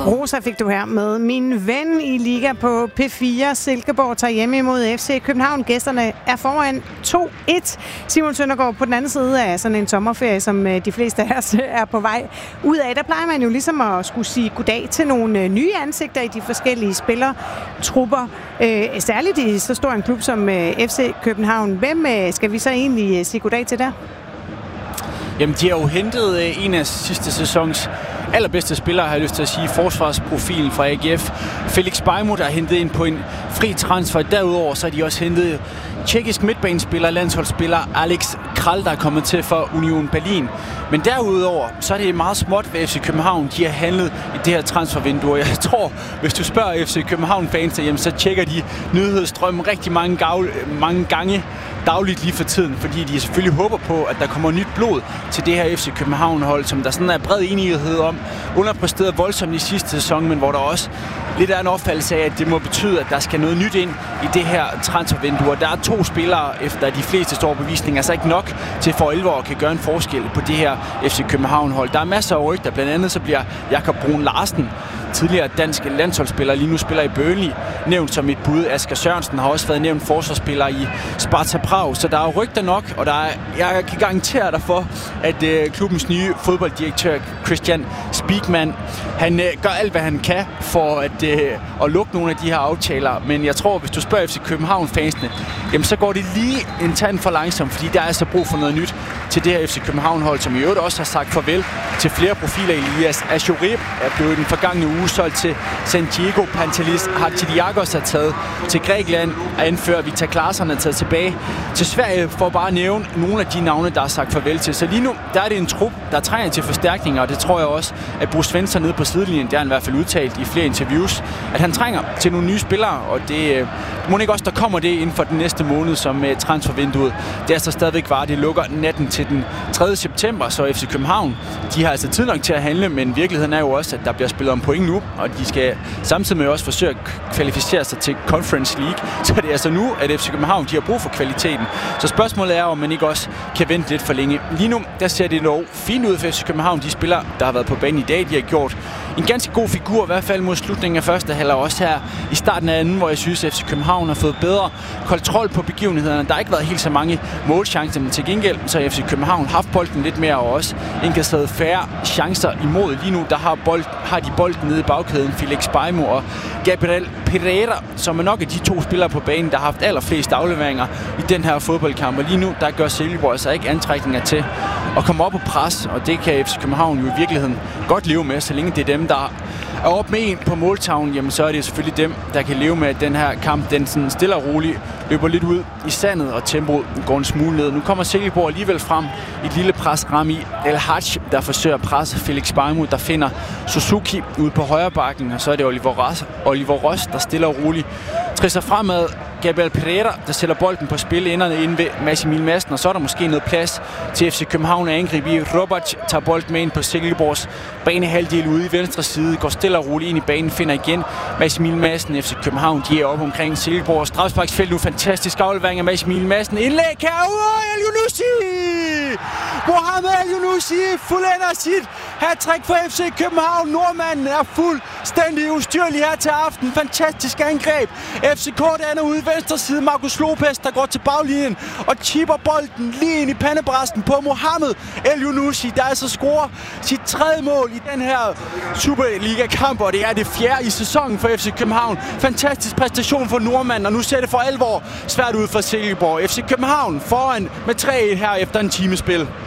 Rosa fik du her med Min Ven i Liga på P4. Silkeborg tager hjemme imod FC København. Gæsterne er foran 2-1. Simon Søndergaard på den anden side af sådan en sommerferie, som de fleste af os er på vej ud af. Der plejer man jo ligesom at skulle sige goddag til nogle nye ansigter i de forskellige spillertrupper. Særligt i så stor en klub som FC København. Hvem skal vi så egentlig sige goddag til der? Jamen, de har jo hentet en af sidste sæsons allerbedste spillere, har jeg lyst til at sige, forsvarsprofilen fra AGF. Felix Beimo, der er hentet ind på en fri transfer. Derudover så har de også hentet tjekkisk midtbanespiller, landsholdsspiller Alex Kral, der er kommet til for Union Berlin. Men derudover, så er det meget småt ved FC København. De har handlet i det her transfervindue. Jeg tror, hvis du spørger FC København-fans, så tjekker de nyhedsstrømmen rigtig mange gange dagligt lige for tiden, fordi de selvfølgelig håber på, at der kommer nyt blod til det her FC København-hold, som der sådan er bred enighed om. Underpresteret voldsomt i sidste sæson, men hvor der også lidt er en opfattelse af, at det må betyde, at der skal noget nyt ind i det her transfervindue. Der er 2 spillere, efter de fleste store bevisninger, altså ikke nok til for 11 år kan gøre en forskel på det her FC København-hold. Der er masser af rygter, blandt andet så bliver Jakob Brun Larsen, tidligere dansk landsholdsspiller, lige nu spiller i Burnley, nævnt som et bud. Asger Sørensen har også været nævnt forsvarsspiller i Sparta Prag, så der er rygter nok, og jeg kan garantere dig for, at klubbens nye fodbolddirektør Christian Spiekmann, han gør alt, hvad han kan for at lukke nogle af de her aftaler, men jeg tror, hvis du spørger FC København-fansene, jamen så går det lige en tand for langsomt, fordi der er altså brug for noget nyt til det her FC København-hold, som i øvrigt også har sagt farvel til flere profiler. Elias Achourib er blevet den forgangne uge solgt til San Diego. Pantelis Hatzidakos er taget til Grækenland, og anfører Victor Claesson er taget tilbage til Sverige, for bare at nævne nogle af de navne, der er sagt farvel til. Så lige nu, der er det en trup, der trænger til forstærkninger, og det tror jeg også, at Bruce Svensson nede på sidelinjen, det har han i hvert fald udtalt i flere interviews, at han trænger til nogle nye spillere, og det må ikke også, der kommer det inden for den næste måned, som transfervinduet. Det er så stadigvæk var, det lukker natten til den 3. september, så FC København, de har altså tid nok til at handle, men virkeligheden er jo også, at der bliver spillet om point nu, og de skal samtidig med også forsøge at kvalificere sig til Conference League. Så det er altså nu, at FC København, de har brug for kvaliteten. Så spørgsmålet er, om man ikke også kan vente lidt for længe. Lige nu, der ser det dog fint ud for FC København. De spillere, der har været på banen i dag, de har gjort en ganske god figur, i hvert fald mod slutningen af første halvleg, også her i starten af anden, hvor jeg synes, at FC København har fået bedre kontrol på begivenhederne. Der har ikke været helt så mange målchancer, men til gengæld så har FC København haft bolden lidt mere, og også indkasseret færre chancer imod. Lige nu, der har de bolden nede i bagkæden, Felix Beimo og Gabriel Pereira, som er nok af de 2 spillere på banen, der har haft allerflest afleveringer i den her fodboldkamp. Og lige nu, der gør Silkeborg altså ikke antrækninger til at komme op på pres, og det kan FC København jo i virkeligheden godt leve med, så længe det er dem, der er op med en på måltavlen, jamen så er det selvfølgelig dem, der kan leve med den her kamp. Den sådan stille og roligt løber lidt ud i sandet, og tempoet går en smule ned. Nu kommer Silkeborg alligevel frem i et lille pres. Rami El Hadj, der forsøger at presse Felix Beimo, der finder Suzuki ude på højre bakken, og så er det Oliver Ross, der stille og roligt trisser fremad. Gabriel Pereira, der sætter bolden på spil inde ved Mads Emil Madsen, og så er der måske noget plads til FC København at angribe i. Robert tager bolden med ind på Silkeborgs banehalvdel ude i venstre side, går stille og roligt ind i banen, finder igen Mads Emil Madsen. FC København, de er oppe omkring Silkeborgs strafsparksfelt nu. Fantastisk aflevering af Mads Emil Madsen. Indlæg herude, El-Younousi! Mohamed El-Younousi fuldender sit hat-trick for FC København. Nordmanden er fuldstændig ustyrlig her til aften. Fantastisk angreb. FCK der ude i venstre side. Marcus Lopez, der går til baglinjen og chipper bolden lige ind i pandebræsten på Mohamed El-Younousi, der altså scorer sit 3. mål i den her Superliga-kamp, og det er det 4. i sæsonen for FC København. Fantastisk præstation for nordmanden, og nu ser det for alvor svært ud for Silkeborg. FC København foran med 3-1 her efter en timespil.